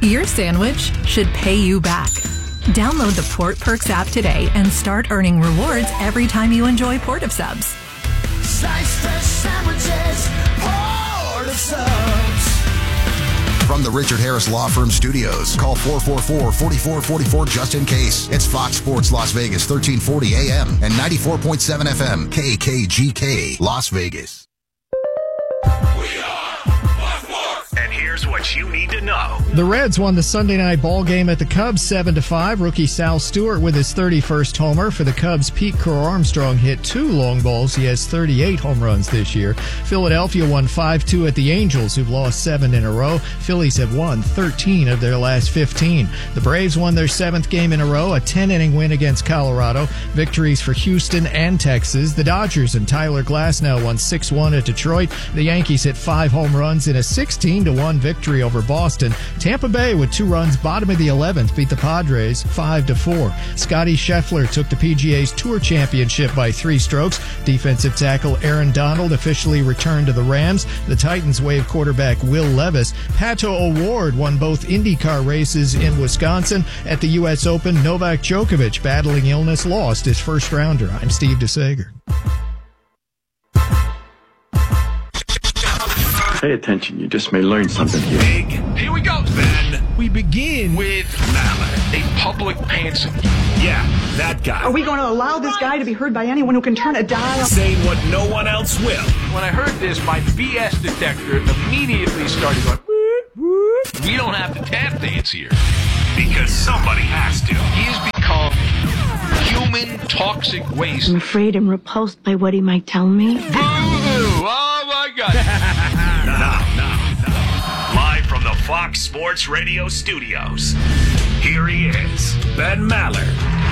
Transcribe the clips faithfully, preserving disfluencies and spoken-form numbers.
Your sandwich should pay you back. Download the Port Perks app today and start earning rewards every time you enjoy Port of Subs. Slice fresh sandwiches, Port of Subs. From the Richard Harris Law Firm Studios, call four four four, four four four four just in case. It's Fox Sports Las Vegas, thirteen forty A M and ninety-four point seven F M, K K G K, Las Vegas. Here's what you need to know. The Reds won the Sunday night ball game at the Cubs seven to five. Rookie Sal Stewart with his thirty-first homer. For the Cubs, Pete Crow Armstrong hit two long balls. He has thirty-eight home runs this year. Philadelphia won five two at the Angels, who've lost seven in a row. Phillies have won thirteen of their last fifteen. The Braves won their seventh game in a row, a ten-inning win against Colorado. Victories for Houston and Texas. The Dodgers and Tyler Glasnow won six one at Detroit. The Yankees hit five home runs in a sixteen to one victory over Boston. Tampa Bay, with two runs, bottom of the eleventh, beat the Padres five to four. Scotty Scheffler took the P G A's Tour Championship by three strokes. Defensive tackle Aaron Donald officially returned to the Rams. The Titans waive quarterback Will Levis. Pato O'Ward won both IndyCar races in Wisconsin. At the U S Open, Novak Djokovic, battling illness, lost his first rounder. I'm Steve DeSager. Pay attention, you just may learn something here. Big. Here we go, Ben. We begin with Maller, a public pantser. Yeah, that guy. Are we going to allow this guy to be heard by anyone who can turn a dial? Saying what no one else will. When I heard this, my B S detector immediately started going, whoop, whoop. We don't have to tap dance here. Because somebody has to. He has become human toxic waste. I'm afraid I'm repulsed by what he might tell me. Boo! Oh, my God. Now, now, now, live from the Fox Sports Radio studios, here he is, Ben Maller.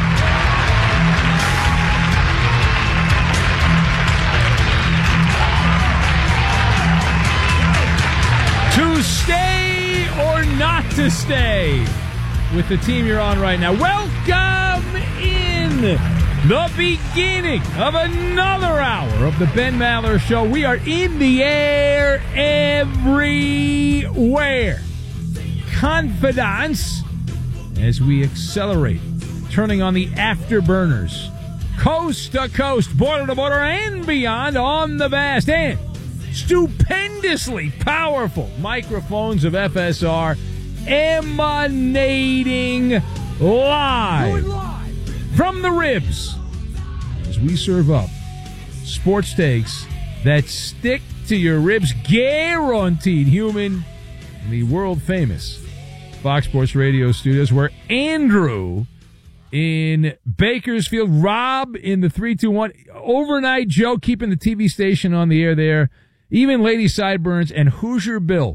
To stay or not to stay with the team you're on right now. Welcome in the beginning of another hour of the Ben Maller Show. We are in the air everywhere. Confidence as we accelerate, turning on the afterburners, coast to coast, border to border, and beyond on the vast and stupendously powerful microphones of F S R, emanating live from the ribs as we serve up sports takes that stick to your ribs, guaranteed, human, in the world famous Fox Sports Radio studios, where Andrew in Bakersfield, Rob in the three two one, Overnight Joe keeping the T V station on the air there, even Lady Sideburns and Hoosier Bill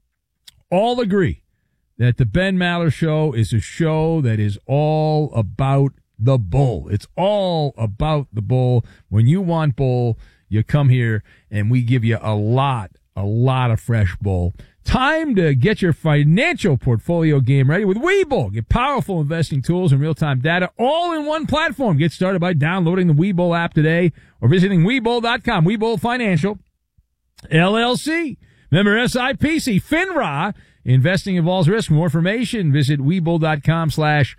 all agree that the Ben Maller Show is a show that is all about the bull. It's all about the bull. When you want bull, you come here and we give you a lot, a lot of fresh bull. Time to get your financial portfolio game ready with Webull. Get powerful investing tools and real-time data all in one platform. Get started by downloading the Webull app today or visiting Webull dot com. Webull Financial, L L C. Member S I P C. FINRA. Investing involves risk. For more information, visit Webull dot com slash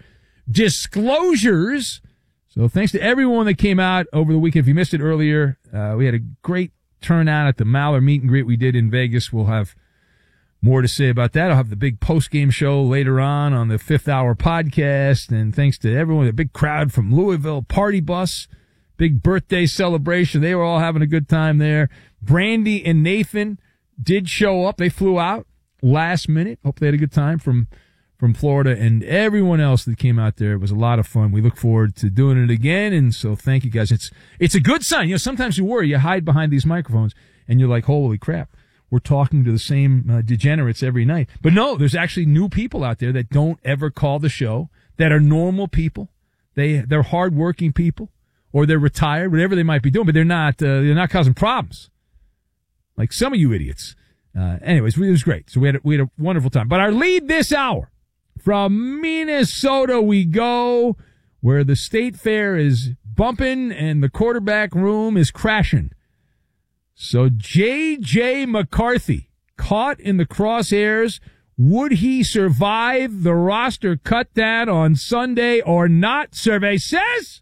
disclosures. So thanks to everyone that came out over the weekend. If you missed it earlier, uh, we had a great turnout at the Maller meet and greet we did in Vegas. We'll have more to say about that. I'll have the big post-game show later on on the Fifth Hour podcast. And thanks to everyone, a big crowd from Louisville, party bus, big birthday celebration. They were all having a good time there. Brandy and Nathan did show up. They flew out last minute. Hope they had a good time from from Florida, and everyone else that came out there. It was a lot of fun. We look forward to doing it again, and so thank you guys. It's it's a good sign. You know, sometimes you worry. You hide behind these microphones, and you're like, holy crap, we're talking to the same uh, degenerates every night. But no, there's actually new people out there that don't ever call the show, that are normal people. They, they're hardworking people, or they're retired, whatever they might be doing, but they're not, uh, they're not causing problems. Like some of you idiots. Uh, anyways, it was great. So we had, a, we had a wonderful time. But our lead this hour, from Minnesota we go, where the state fair is bumping and the quarterback room is crashing. So J J McCarthy, caught in the crosshairs Would he survive the roster cut down on Sunday or not? Survey says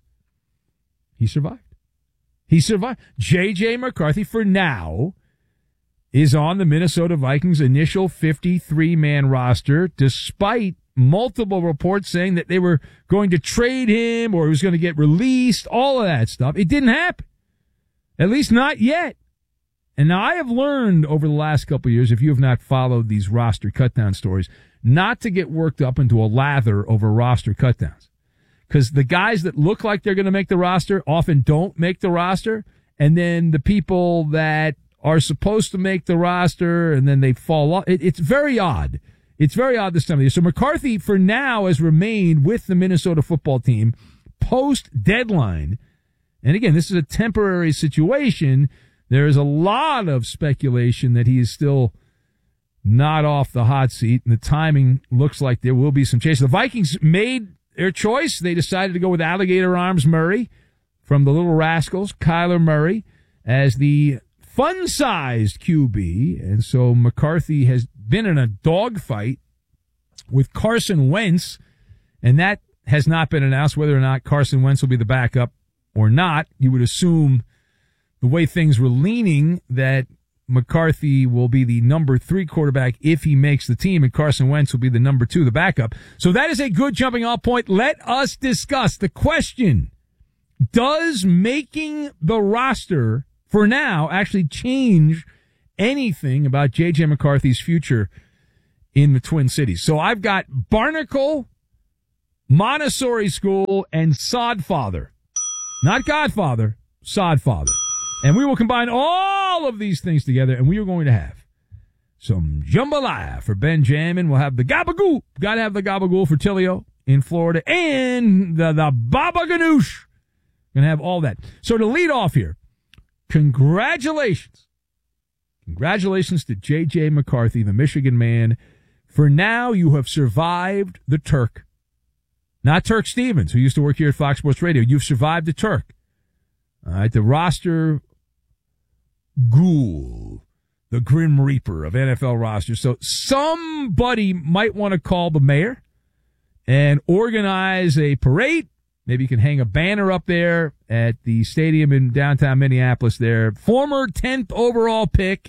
he survived. He survived. J J. McCarthy, for now, is on the Minnesota Vikings' initial fifty-three man roster, despite multiple reports saying that they were going to trade him or he was going to get released, all of that stuff. It didn't happen. At least not yet. And now I have learned over the last couple of years, if you have not followed these roster cutdown stories, not to get worked up into a lather over roster cutdowns. Because the guys that look like they're going to make the roster often don't make the roster. And then the people that are supposed to make the roster and then they fall off. It, it's very odd. It's very odd this time of year. So McCarthy, for now, has remained with the Minnesota football team post-deadline. And again, this is a temporary situation. There is a lot of speculation that he is still not off the hot seat, and the timing looks like there will be some change. The Vikings made their choice. They decided to go with Alligator Arms Murray from the Little Rascals, Kyler Murray, as the fun-sized Q B. And so McCarthy has been in a dogfight with Carson Wentz, and that has not been announced whether or not Carson Wentz will be the backup or not. You would assume the way things were leaning that McCarthy will be the number three quarterback if he makes the team, and Carson Wentz will be the number two, the backup. So that is a good jumping off point. Let us discuss the question. Does making the roster for now actually change anything about J J. McCarthy's future in the Twin Cities? So I've got Barnacle, Montessori School, and Sodfather. Not Godfather, Sodfather. And we will combine all of these things together, and we are going to have some jambalaya for Benjamin. We'll have the gabagool. Got to have the gabagool for Tilio in Florida, and the, the baba ganoush. Going to have all that. So to lead off here, congratulations. Congratulations to J J. McCarthy, the Michigan man. For now, you have survived the Turk. Not Turk Stevens, who used to work here at Fox Sports Radio. You've survived the Turk. All right, the roster ghoul, the Grim Reaper of N F L rosters. So somebody might want to call the mayor and organize a parade. Maybe you can hang a banner up there at the stadium in downtown Minneapolis there. Former tenth overall pick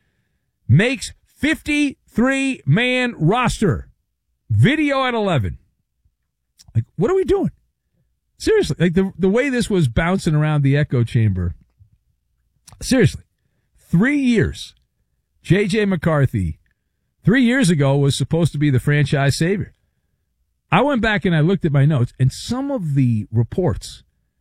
makes fifty-three man roster. Video at eleven. Like, what are we doing? Seriously, like the the way this was bouncing around the echo chamber. Seriously, three years. J J. McCarthy, three years ago, was supposed to be the franchise savior. I went back and I looked at my notes, and some of the reports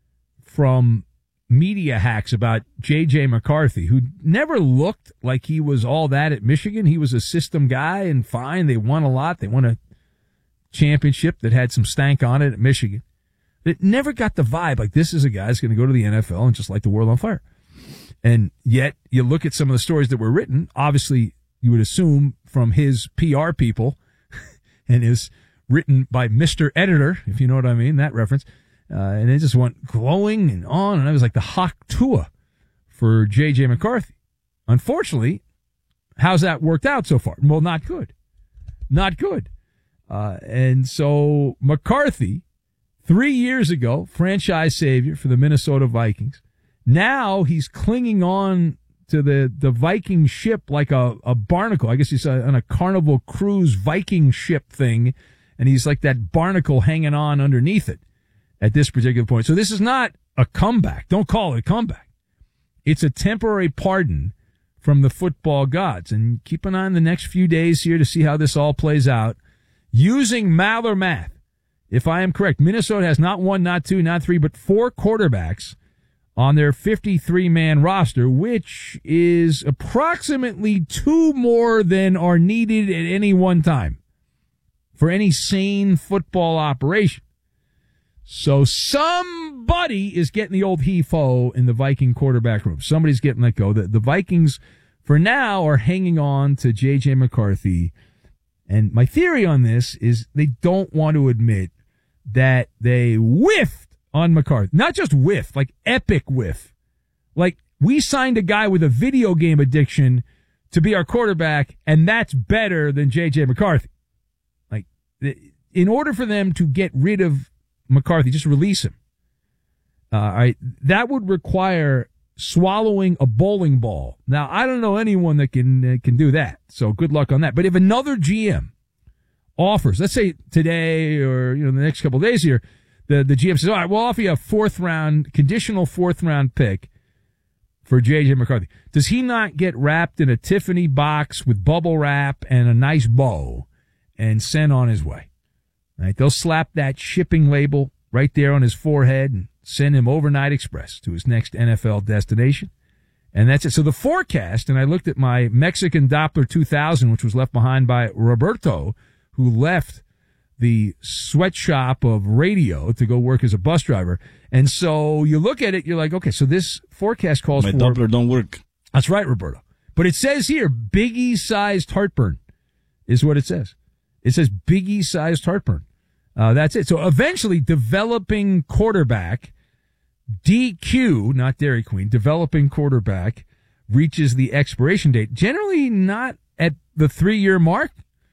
from media hacks about J J. McCarthy, who never looked like he was all that at Michigan. He was a system guy, and fine, they won a lot. They won a championship that had some stank on it at Michigan. It never got the vibe like this is a guy who's going to go to the N F L and just light the world on fire. And yet, you look at some of the stories that were written, obviously, you would assume from his P R people, and is written by Mister Editor, if you know what I mean, that reference. Uh, and it just went glowing and on, and it was like the Hawk Tua for J J. McCarthy. Unfortunately, how's that worked out so far? Well, not good. Not good. Uh, and so McCarthy, three years ago, franchise savior for the Minnesota Vikings. Now he's clinging on to the, the Viking ship like a, a barnacle. I guess he's a, on a Carnival Cruise Viking ship thing, and he's like that barnacle hanging on underneath it at this particular point. So this is not a comeback. Don't call it a comeback. It's a temporary pardon from the football gods. And keep an eye on the next few days here to see how this all plays out. Using Maller math, if I am correct, Minnesota has not one, not two, not three, but four quarterbacks on their fifty-three man roster, which is approximately two more than are needed at any one time for any sane football operation. So somebody is getting the old he-fo in the Viking quarterback room. Somebody's getting let go. The, the Vikings, for now, are hanging on to J J. McCarthy. And my theory on this is they don't want to admit that they whiffed on McCarthy. Not just whiff, like epic whiff. Like, we signed a guy with a video game addiction to be our quarterback, and that's better than J J. McCarthy. Like, in order for them to get rid of McCarthy, just release him. Uh, all right, that would require swallowing a bowling ball. Now, I don't know anyone that can uh, can do that, so good luck on that. But if another G M offers, let's say today or you know the next couple of days here, the the G M says, "All right, we'll offer you a fourth round, conditional fourth round pick for J J. McCarthy." Does he not get wrapped in a Tiffany box with bubble wrap and a nice bow and sent on his way? All right, they'll slap that shipping label right there on his forehead and send him overnight express to his next N F L destination. And that's it. So the forecast, and I looked at my Mexican Doppler two thousand, which was left behind by Roberto, who left the sweatshop of radio to go work as a bus driver. And so you look at it, you're like, okay, so this forecast calls my for... My Doppler don't work. That's right, Roberto. But it says here, Biggie-sized heartburn is what it says. It says Biggie-sized heartburn. Uh, that's it. So eventually, developing quarterback, D Q, not Dairy Queen, developing quarterback reaches the expiration date. Generally not at the three-year mark.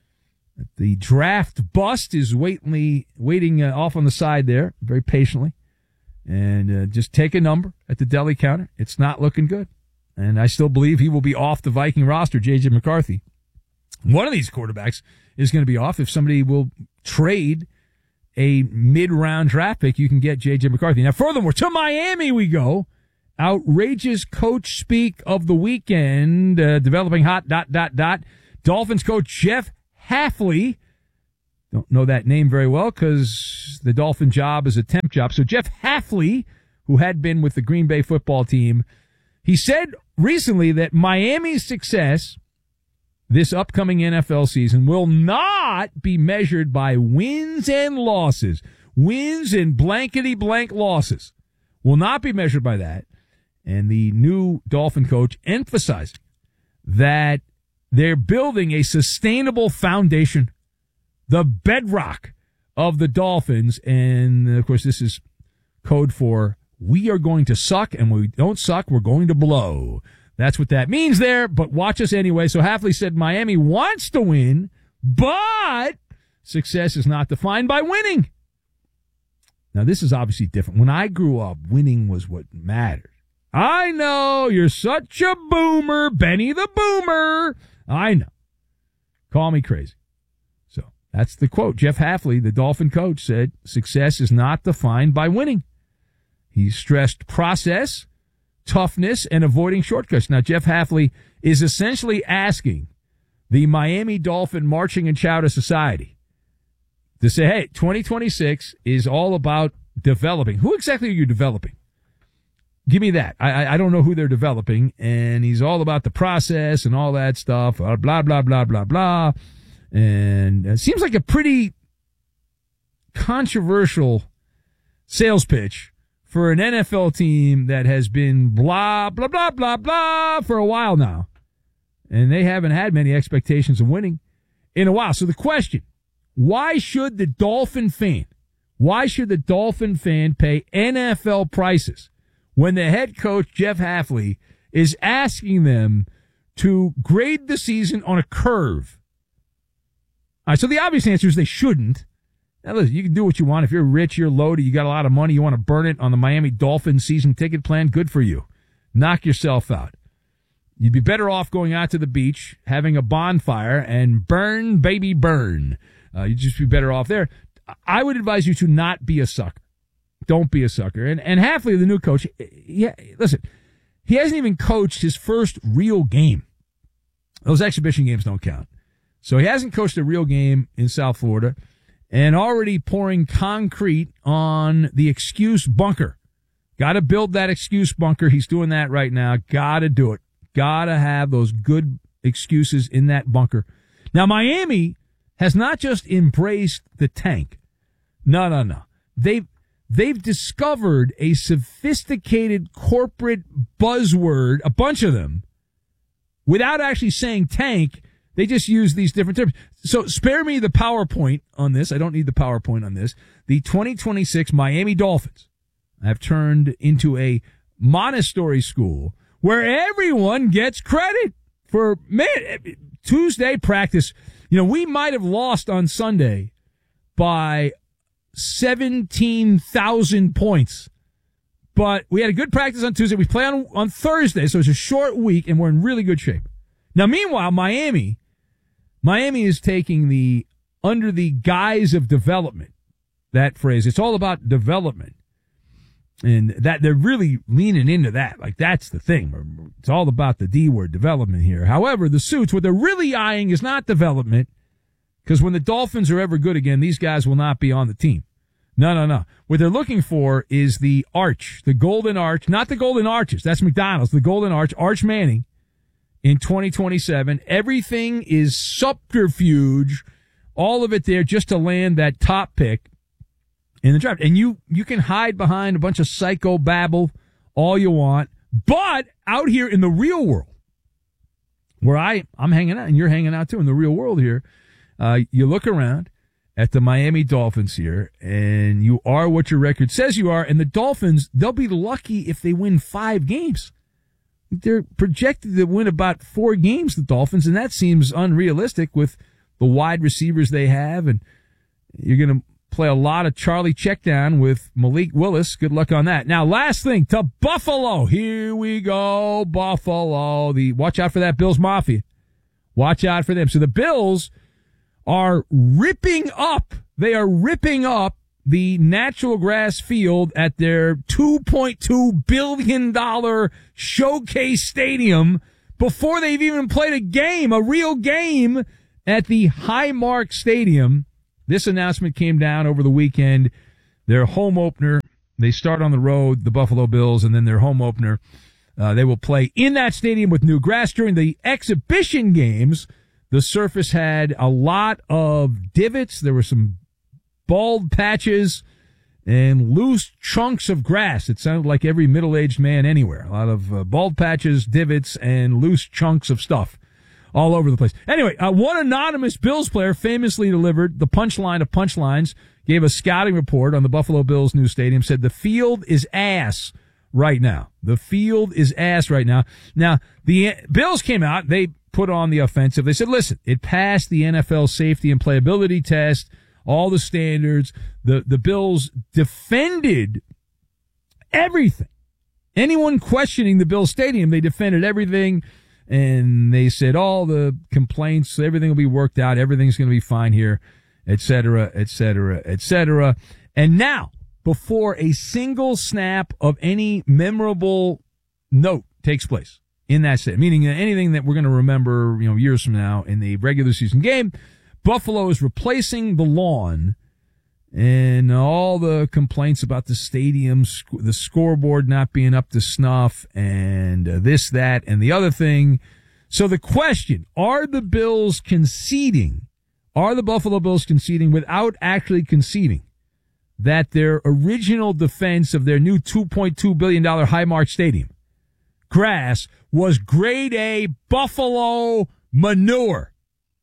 The draft bust is waiting, waiting uh, off on the side there, very patiently. And uh, just take a number at the deli counter. It's not looking good. And I still believe he will be off the Viking roster, J J. McCarthy. One of these quarterbacks is going to be off. If somebody will trade a mid-round draft pick, you can get J J. McCarthy. Now, furthermore, to Miami we go. Outrageous coach speak of the weekend, uh, developing hot, dot, dot, dot. Dolphins coach Jeff Hafley. Don't know that name very well because the Dolphin job is a temp job. So Jeff Hafley, who had been with the Green Bay football team, he said recently that Miami's success this upcoming N F L season will not be measured by wins and losses. Wins and blankety-blank losses will not be measured by that. And the new Dolphin coach emphasized that they're building a sustainable foundation, the bedrock of the Dolphins. And, of course, this is code for we are going to suck, and when we don't suck, we're going to blow. That's what that means there, but watch us anyway. So Hafley said Miami wants to win, but success is not defined by winning. Now, this is obviously different. When I grew up, winning was what mattered. I know, you're such a boomer, Benny the Boomer. I know. Call me crazy. So that's the quote. Jeff Hafley, the Dolphin coach, said success is not defined by winning. He stressed process, toughness, and avoiding shortcuts. Now, Jeff Hafley is essentially asking the Miami Dolphin marching and chowder society to say, hey, twenty twenty-six is all about developing. Who exactly are you developing? Give me that. I, I don't know who they're developing, and he's all about the process and all that stuff, blah, blah, blah, blah, blah, blah. And it seems like a pretty controversial sales pitch for an N F L team that has been blah, blah, blah, blah, blah for a while now. And they haven't had many expectations of winning in a while. So the question, why should the Dolphin fan, why should the Dolphin fan pay N F L prices when the head coach, Jeff Hafley, is asking them to grade the season on a curve? All right, so the obvious answer is they shouldn't. Now, listen, you can do what you want. If you're rich, you're loaded, you got a lot of money, you want to burn it on the Miami Dolphins season ticket plan, good for you. Knock yourself out. You'd be better off going out to the beach, having a bonfire, and burn, baby, burn. Uh, you'd just be better off there. I would advise you to not be a sucker. Don't be a sucker. And, and Hafley, the new coach, yeah, listen, he hasn't even coached his first real game. Those exhibition games don't count. So he hasn't coached a real game in South Florida and already pouring concrete on the excuse bunker. Got to build that excuse bunker. He's doing that right now. Got to do it. Got to have those good excuses in that bunker. Now, Miami has not just embraced the tank. No, no, no. They've, they've discovered a sophisticated corporate buzzword, a bunch of them, without actually saying tank. They just use these different terms. So spare me the PowerPoint on this. I don't need the PowerPoint on this. The twenty twenty-six Miami Dolphins have turned into a Montessori school where everyone gets credit for, man, Tuesday practice, you know, we might have lost on Sunday by seventeen thousand points. But we had a good practice on Tuesday. We play on, on Thursday, so it's a short week, and we're in really good shape. Now, meanwhile, Miami, Miami is taking the under the guise of development, that phrase. It's all about development. And that they're really leaning into that. Like, that's the thing. It's all about the D word, development here. However, the Suits, what they're really eyeing is not development, because when the Dolphins are ever good again, these guys will not be on the team. No, no, no. What they're looking for is the arch, the golden arch, not the golden arches. That's McDonald's, the golden arch, Arch Manning in twenty twenty-seven. Everything is subterfuge, all of it there just to land that top pick in the draft. And you, you can hide behind a bunch of psycho babble all you want, but out here in the real world, where I, I'm hanging out and you're hanging out too in the real world here, uh, you look around at the Miami Dolphins here, and you are what your record says you are, and the Dolphins, they'll be lucky if they win five games. They're projected to win about four games, the Dolphins, and that seems unrealistic with the wide receivers they have, and you're going to play a lot of Charlie checkdown with Malik Willis. Good luck on that. Now, last thing, to Buffalo. Here we go, Buffalo. The watch out for that Bills Mafia. Watch out for them. So the Bills are ripping up, they are ripping up the natural grass field at their two point two billion dollars showcase stadium before they've even played a game, a real game at the Highmark Stadium. This announcement came down over the weekend. Their home opener, they start on the road, the Buffalo Bills, and then their home opener, uh, they will play in that stadium with new grass. During the exhibition games, the surface had a lot of divots. There were some bald patches and loose chunks of grass. It sounded like every middle-aged man anywhere. A lot of uh, bald patches, divots, and loose chunks of stuff all over the place. Anyway, uh, one anonymous Bills player famously delivered the punchline of punchlines, gave a scouting report on the Buffalo Bills' new stadium, said the field is ass right now. The field is ass right now. Now, the Bills came out. They put on the offensive. They said, listen, it passed the N F L safety and playability test, all the standards. The, the Bills defended everything. Anyone questioning the Bills stadium, they defended everything. And they said all the complaints, everything will be worked out. Everything's going to be fine here, et cetera, et cetera, et cetera. And now, before a single snap of any memorable note takes place in that state, meaning anything that we're going to remember, you know, years from now in the regular season game, Buffalo is replacing the lawn and all the complaints about the stadium, the scoreboard not being up to snuff, and uh, this, that, and the other thing. So the question, are the Bills conceding, are the Buffalo Bills conceding without actually conceding that their original defense of their new two point two billion dollars Highmark Stadium grass was grade A Buffalo manure?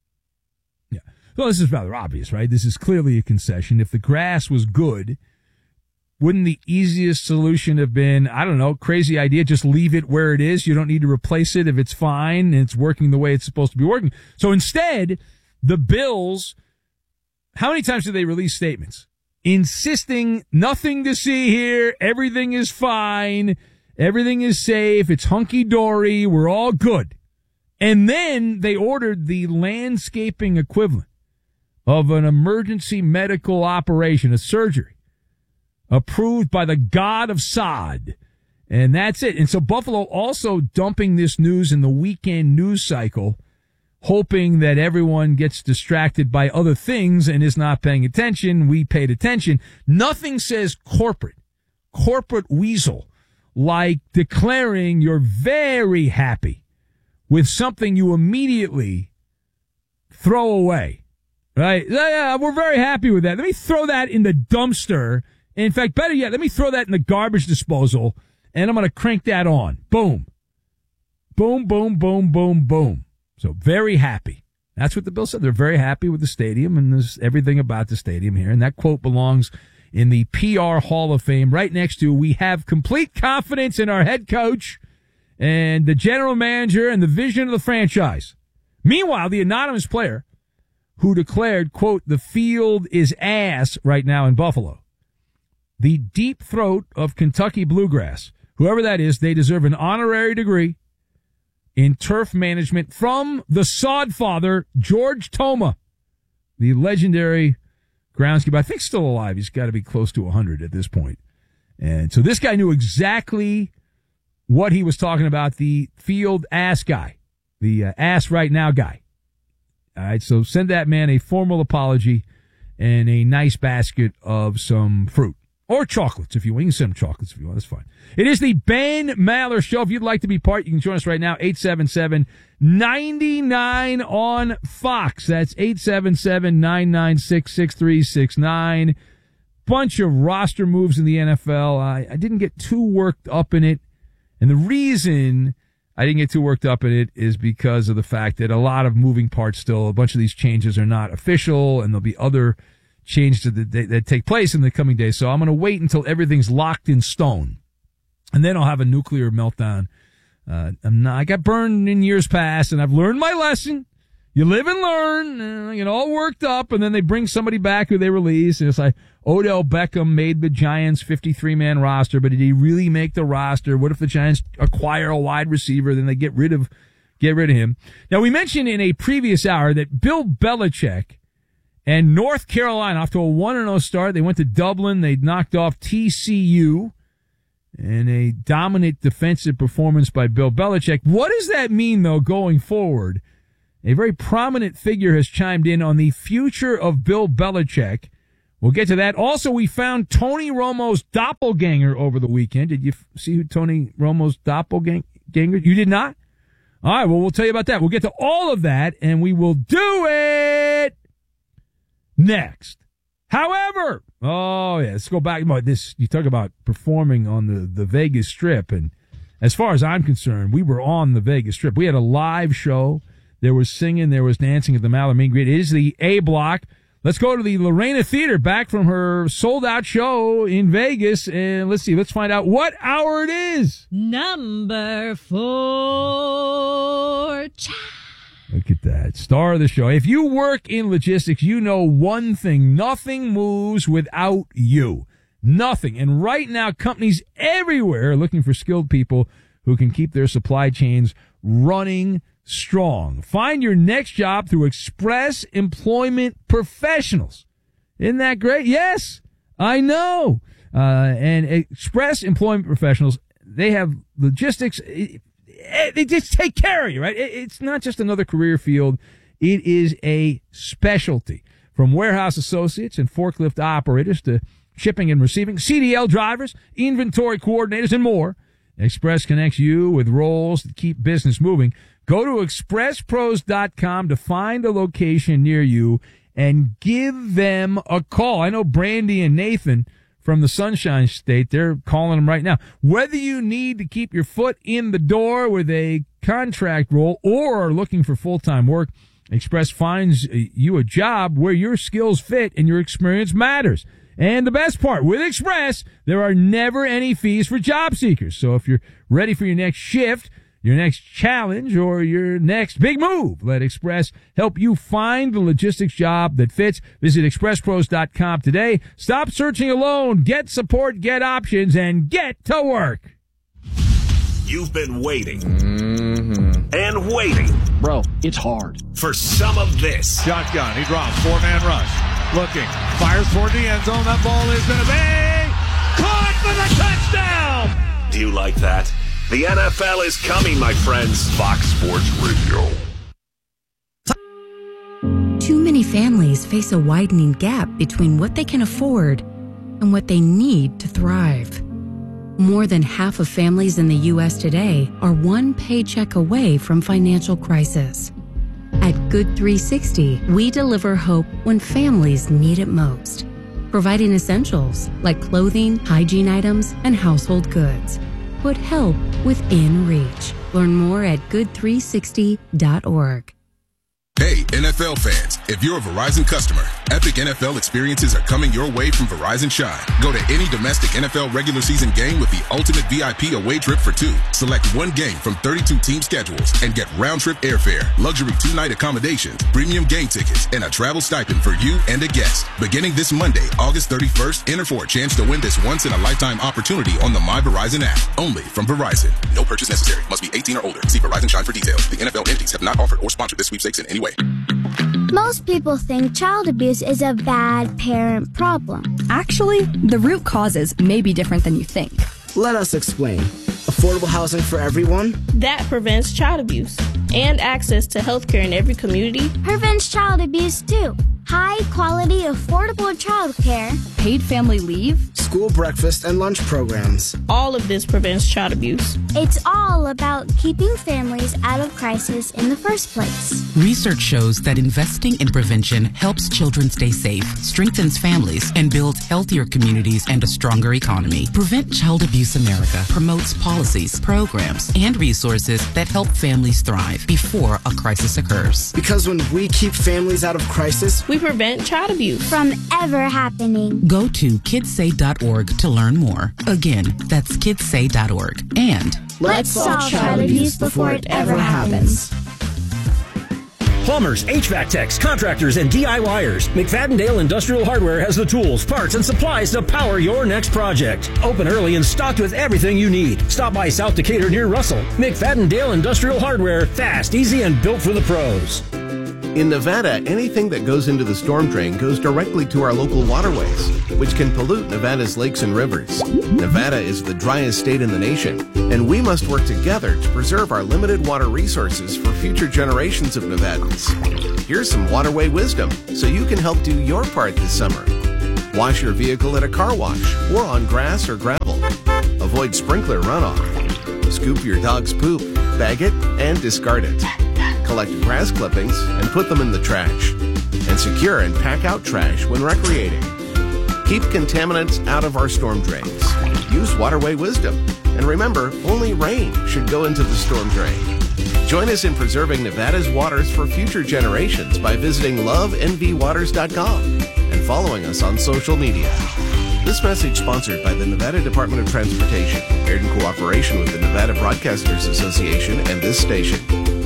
Well, this is rather obvious, right? This is clearly a concession. If the grass was good, wouldn't the easiest solution have been, I don't know, crazy idea, just leave it where it is? You don't need to replace it if it's fine and it's working the way it's supposed to be working. So instead, the Bills, how many times did they release statements insisting nothing to see here, everything is fine, everything is safe, it's hunky-dory, we're all good. And then they ordered the landscaping equivalent of an emergency medical operation, a surgery, approved by the god of sod. And that's it. And so Buffalo also dumping this news in the weekend news cycle, hoping that everyone gets distracted by other things and is not paying attention. We paid attention. Nothing says corporate, corporate weasel, like declaring you're very happy with something you immediately throw away. Right? Yeah, we're very happy with that. Let me throw that in the dumpster. In fact, better yet, let me throw that in the garbage disposal, and I'm going to crank that on. Boom. Boom, boom, boom, boom, boom. So very happy. That's what the Bills said. They're very happy with the stadium, and there's everything about the stadium here. And that quote belongs in the P R Hall of Fame right next to, we have complete confidence in our head coach and the general manager and the vision of the franchise. Meanwhile, the anonymous player who declared, quote, the field is ass right now in Buffalo. The deep throat of Kentucky Bluegrass. Whoever that is, they deserve an honorary degree in turf management from the sod father, George Toma, the legendary groundskeeper. I think still alive. He's got to be close to one hundred at this point. And so this guy knew exactly what he was talking about, the field ass guy, the uh, ass right now guy. All right, so send that man a formal apology and a nice basket of some fruit. Or chocolates, if you want. You can send them chocolates if you want. That's fine. It is the Ben Maller Show. If you'd like to be part, you can join us right now, eight seven seven, nine nine on Fox. That's eight seven seven, nine nine six, six three six nine. Bunch of roster moves in the N F L. I, I didn't get too worked up in it. And the reason I didn't get too worked up in it is because of the fact that a lot of moving parts still. A bunch of these changes are not official, and there'll be other changes that, that, that take place in the coming days. So I'm going to wait until everything's locked in stone, and then I'll have a nuclear meltdown. Uh, I'm not, I got burned in years past, and I've learned my lesson. You live and learn, uh, you get all worked up, and then they bring somebody back who they release, and it's like Odell Beckham made the Giants fifty-three man roster, but did he really make the roster? What if the Giants acquire a wide receiver, then they get rid of get rid of him? Now, we mentioned in a previous hour that Bill Belichick and North Carolina, off to a one and oh start. They went to Dublin. They knocked off T C U in a dominant defensive performance by Bill Belichick. What does that mean, though, going forward? A very prominent figure has chimed in on the future of Bill Belichick. We'll get to that. Also, we found Tony Romo's doppelganger over the weekend. Did you see who Tony Romo's doppelganger? You did not? All right, well, we'll tell you about that. We'll get to all of that, and we will do it next. However, oh yeah, let's go back. This you talk about performing on the, the Vegas Strip, and as far as I'm concerned, we were on the Vegas Strip. We had a live show. There was singing, there was dancing at the Maller Meet and Greet. It is the A Block. Let's go to the Lorena Theater, back from her sold-out show in Vegas, and let's see, let's find out what hour it is. Number four. Look at that. Star of the show. If you work in logistics, you know one thing. Nothing moves without you. Nothing. And right now, companies everywhere are looking for skilled people who can keep their supply chains running strong. Find your next job through Express Employment Professionals. Isn't that great? Yes, I know. Uh, and Express Employment Professionals, they have logistics. They just take care of you, right? It's not just another career field. It is a specialty. From warehouse associates and forklift operators to shipping and receiving, C D L drivers, inventory coordinators, and more. Express connects you with roles that keep business moving. Go to express pros dot com to find a location near you and give them a call. I know Brandy and Nathan from the Sunshine State, they're calling them right now. Whether you need to keep your foot in the door with a contract role or are looking for full-time work, Express finds you a job where your skills fit and your experience matters. And the best part, with Express, there are never any fees for job seekers. So if you're ready for your next shift, your next challenge, or your next big move, let Express help you find the logistics job that fits. Visit express pros dot com today. Stop searching alone. Get support, get options, and get to work. You've been waiting mm-hmm. and waiting. Bro, it's hard. For some of this. Shotgun. He drops. Four-man rush. Looking. Fires toward the end zone. That ball is going to be caught for the touchdown. Do you like that? The N F L is coming, my friends. Fox Sports Radio. Too many families face a widening gap between what they can afford and what they need to thrive. More than half of families in the U S today are one paycheck away from financial crisis. At Good three sixty, we deliver hope when families need it most, providing essentials like clothing, hygiene items, and household goods. Put help within reach. Learn more at good three sixty dot org. Hey, N F L fans, If you're a Verizon customer, epic N F L experiences are coming your way from Verizon Shine. Go to any domestic N F L regular season game with the ultimate V I P away trip for two. Select one game from thirty-two team schedules and get round-trip airfare, luxury two-night accommodations, premium game tickets, and a travel stipend for you and a guest. Beginning this Monday, August thirty-first, enter for a chance to win this once-in-a-lifetime opportunity on the My Verizon app. Only from Verizon. No purchase necessary. Must be eighteen or older. See Verizon Shine for details. The N F L entities have not offered or sponsored this sweepstakes in any way. Most people think child abuse is a bad parent problem. Actually, the root causes may be different than you think. Let us explain. Affordable housing for everyone. That prevents child abuse. And access to health care in every community. Prevents child abuse too. High quality, affordable child care. Paid family leave. School breakfast and lunch programs. All of this prevents child abuse. It's all about keeping families out of crisis in the first place. Research shows that investing in prevention helps children stay safe, strengthens families, and builds healthier communities and a stronger economy. Prevent Child Abuse America promotes policies, programs, and resources that help families thrive before a crisis occurs. Because when we keep families out of crisis, we prevent child abuse from ever happening. Go to kids say dot org to learn more. Again, that's kids say dot org. And let's solve child abuse before it ever happens. Plumbers, H V A C techs, contractors, and DIYers. McFadden-Dale Industrial Hardware has the tools, parts, and supplies to power your next project. Open early and stocked with everything you need. Stop by South Decatur near Russell. McFadden-Dale Industrial Hardware. Fast, easy, and built for the pros. In Nevada, anything that goes into the storm drain goes directly to our local waterways, which can pollute Nevada's lakes and rivers. Nevada is the driest state in the nation, and we must work together to preserve our limited water resources for future generations of Nevadans. Here's some waterway wisdom so you can help do your part this summer. Wash your vehicle at a car wash or on grass or gravel. Avoid sprinkler runoff. Scoop your dog's poop, bag it, and discard it. Collect grass clippings and put them in the trash. And secure and pack out trash when recreating. Keep contaminants out of our storm drains. Use waterway wisdom. And remember, only rain should go into the storm drain. Join us in preserving Nevada's waters for future generations by visiting love n v waters dot com and following us on social media. This message sponsored by the Nevada Department of Transportation, aired in cooperation with the Nevada Broadcasters Association and this station.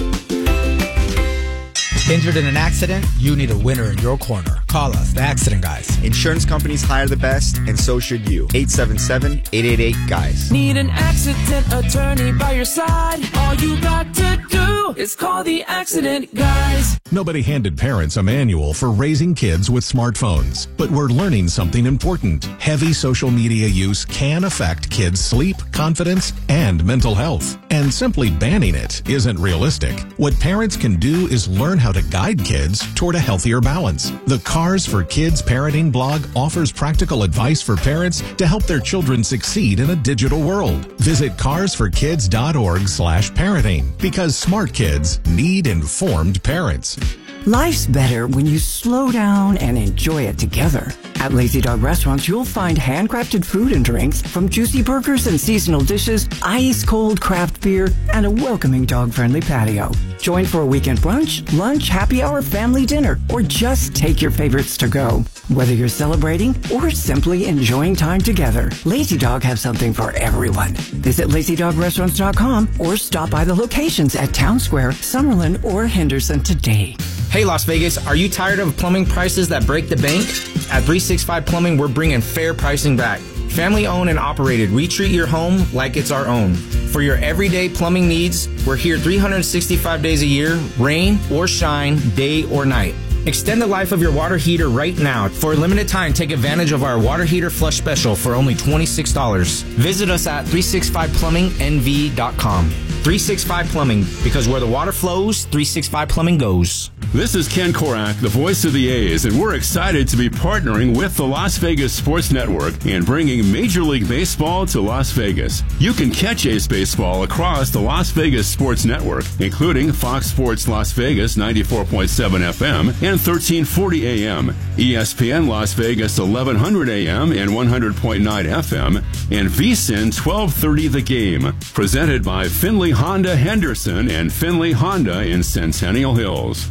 Injured in an accident? You need a winner in your corner. Call us, the Accident Guys. Insurance companies hire the best, and so should you. eight seven seven, eight eight eight, GUYS. Need an accident attorney by your side? All you got to do is call the Accident Guys. Nobody handed parents a manual for raising kids with smartphones. But we're learning something important. Heavy social media use can affect kids' sleep, confidence, and mental health. And simply banning it isn't realistic. What parents can do is learn how to guide kids toward a healthier balance. The Cars for Kids parenting blog offers practical advice for parents to help their children succeed in a digital world. Visit cars for kids dot org slash parenting because smart kids need informed parents. Life's better when you slow down and enjoy it together. At Lazy Dog Restaurants, you'll find handcrafted food and drinks, from juicy burgers and seasonal dishes, ice-cold craft beer, and a welcoming dog-friendly patio. Join for a weekend brunch, lunch, happy hour, family dinner, or just take your favorites to go. Whether you're celebrating or simply enjoying time together, Lazy Dog has something for everyone. Visit lazy dog restaurants dot com or stop by the locations at Town Square, Summerlin, or Henderson today. Hey Las Vegas, are you tired of plumbing prices that break the bank? At three sixty-five Plumbing, we're bringing fair pricing back. Family owned and operated, we treat your home like it's our own. For your everyday plumbing needs, we're here three hundred sixty-five days a year, rain or shine, day or night. Extend the life of your water heater right now. For a limited time, take advantage of our water heater flush special for only twenty-six dollars. Visit us at three sixty-five plumbing n v dot com. three sixty-five Plumbing, because where the water flows, three sixty-five Plumbing goes. This is Ken Korak, the voice of the A's, and we're excited to be partnering with the Las Vegas Sports Network and bringing Major League Baseball to Las Vegas. You can catch A's baseball across the Las Vegas Sports Network, including Fox Sports Las Vegas ninety-four point seven F M and thirteen forty A M, E S P N Las Vegas eleven hundred A M and one hundred point nine F M, and V S I N twelve thirty The Game. Presented by Finley Honda Henderson and Finley Honda in Centennial Hills.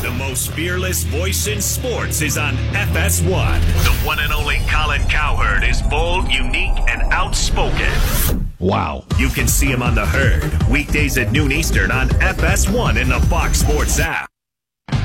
The most fearless voice in sports is on F S one. The one and only Colin Cowherd is bold, unique, and outspoken. Wow. You can see him on The Herd, weekdays at noon Eastern on F S one in the Fox Sports app.